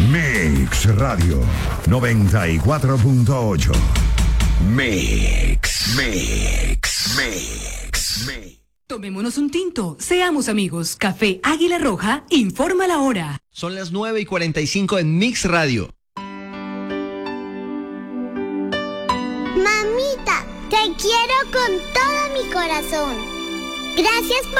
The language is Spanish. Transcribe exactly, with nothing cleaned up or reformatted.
Mix Radio noventa y cuatro punto ocho. Mix, Mix, Mix, Mix. Tomémonos un tinto, seamos amigos. Café Águila Roja informa la hora. Son las nueve y cuarenta y cinco en Mix Radio. Mamita, te quiero con todo mi corazón. Gracias por